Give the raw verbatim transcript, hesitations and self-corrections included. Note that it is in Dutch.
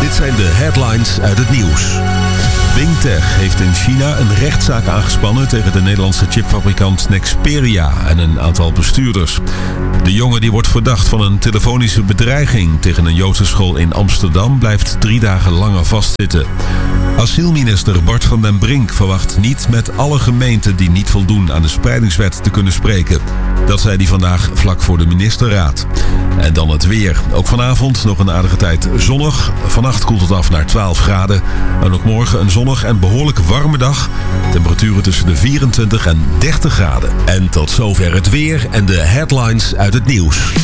Dit zijn de headlines uit het nieuws. Bingtech heeft in China een rechtszaak aangespannen tegen de Nederlandse chipfabrikant Nexperia en een aantal bestuurders. De jongen die wordt verdacht van een telefonische bedreiging tegen een Joodse school in Amsterdam blijft drie dagen langer vastzitten. Asielminister Bart van den Brink verwacht niet met alle gemeenten die niet voldoen aan de spreidingswet te kunnen spreken. Dat zei hij vandaag vlak voor de ministerraad. En dan het weer. Ook vanavond nog een aardige tijd zonnig. Vannacht koelt het af naar twaalf graden. En ook morgen een zonnig en behoorlijk warme dag. Temperaturen tussen de vierentwintig en dertig graden. En tot zover het weer en de headlines uit het nieuws.